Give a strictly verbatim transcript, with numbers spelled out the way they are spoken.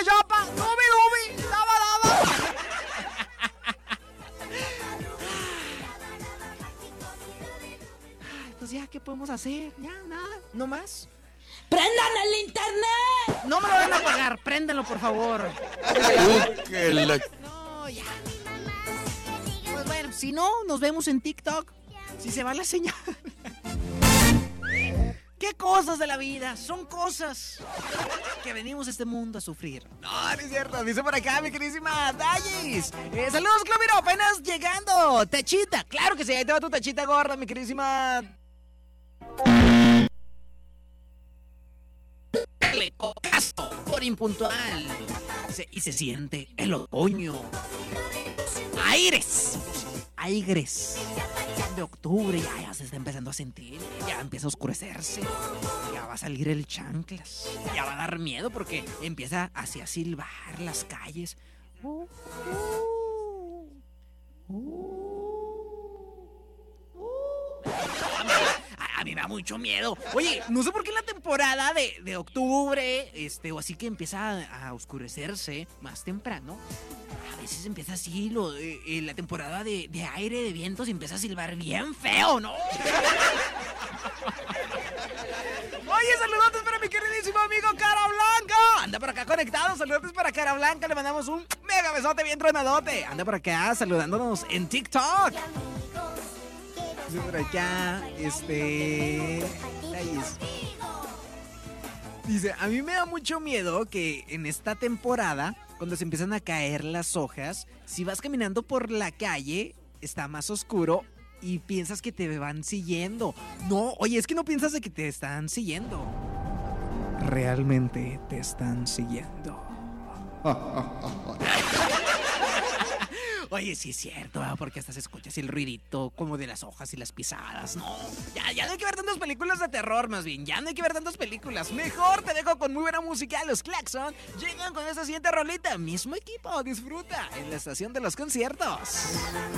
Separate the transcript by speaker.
Speaker 1: yapa, nubi, nubi, daba, daba. Pues ya, ¿qué podemos hacer? Ya, nada, no más.
Speaker 2: ¡Prendan el internet!
Speaker 1: No me lo van a apagar, préndanlo, por favor. No, ya. Pues bueno, si no, nos vemos en TikTok. Si se va la señal. ¿Qué cosas de la vida? Son cosas que venimos a este mundo a sufrir. No, no es cierto. Dice por acá, mi queridísima Dallis. Eh, saludos, Cloviro, apenas llegando. Tachita, claro que sí. Ahí te va tu tachita gorda, mi queridísima. Le cocazo por impuntual. Se, y se siente el otoño. Aires. Aires. De octubre ya, ya se está empezando a sentir. Ya empieza a oscurecerse. Ya va a salir el chanclas. Ya va a dar miedo porque empieza así a silbar las calles. Uh, uh, uh, uh. A, a mí me da mucho miedo. Oye, no sé por qué en la temporada de, de octubre, este, o así que empieza a, a oscurecerse más temprano. A veces empieza así, lo, eh, eh, la temporada de, de aire, de vientos, empieza a silbar bien feo, ¿no? Oye, saludotes para mi queridísimo amigo Cara Blanca. Anda por acá conectado, saludotes para Cara Blanca. Le mandamos un mega besote bien tronadote. Anda por acá saludándonos en TikTok. Dice por acá, este... Ahí es. Dice, a mí me da mucho miedo que en esta temporada, cuando se empiezan a caer las hojas, si vas caminando por la calle, está más oscuro y piensas que te van siguiendo. No, oye, es que no piensas de que te están siguiendo. Realmente te están siguiendo. Oye, sí es cierto, ¿eh? Porque hasta se escucha así el ruidito como de las hojas y las pisadas. No, ya, ya no hay que ver tantas películas de terror, más bien. Ya no hay que ver tantas películas. Mejor te dejo con muy buena música. Los Claxon llegan con esta siguiente rolita. Mismo equipo, disfruta en la estación de los conciertos.